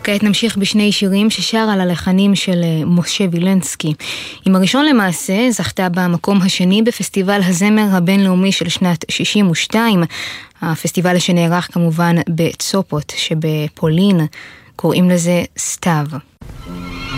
וכעת נמשיך בשני שירים ששר על הלחנים של משה וילנסקי. עם הראשון למעשה זכתה במקום השני בפסטיבל הזמר הבינלאומי של שנת 62, הפסטיבל שנערך כמובן בצופות שבפולין, קוראים לזה סתיו.